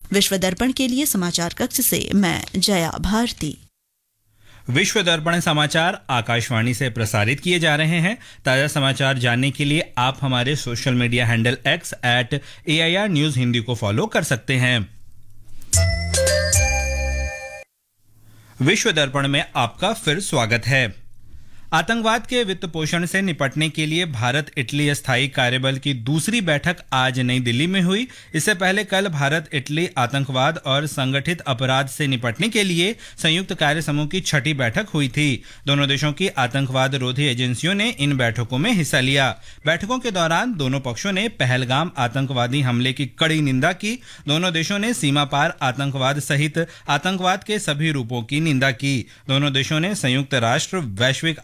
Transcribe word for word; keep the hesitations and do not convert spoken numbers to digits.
विश्व दर्पण के लिए समाचार कक्ष से मैं जया भारती। विश्व दर्पण समाचार आकाशवाणी से प्रसारित किए जा रहे हैं। ताज़ा समाचार जानने के लिए आप हमारे social media handle x eight A I R news Hindi को फॉलो कर सकते हैं। विश्व दर्पण में आपका फिर स्वागत है। आतंकवाद के वित्त पोषण से निपटने के लिए भारत इटली अस्थायी कार्यबल की दूसरी बैठक आज नई दिल्ली में हुई। इससे पहले कल भारत इटली आतंकवाद और संगठित अपराध से निपटने के लिए संयुक्त कार्य समूह की छठी बैठक हुई थी। दोनों देशों की आतंकवाद रोधी एजेंसियों ने इन बैठकों में हिस्सा लिया। बैठकों के दौरान दोनों पक्षों ने पहलगाम आतंकवादी हमले की कड़ी निंदा की। दोनों देशों ने सीमा पार आतंकवाद सहित आतंकवाद के सभी रूपों की निंदा की। दोनों देशों ने संयुक्त राष्ट्र वैश्विक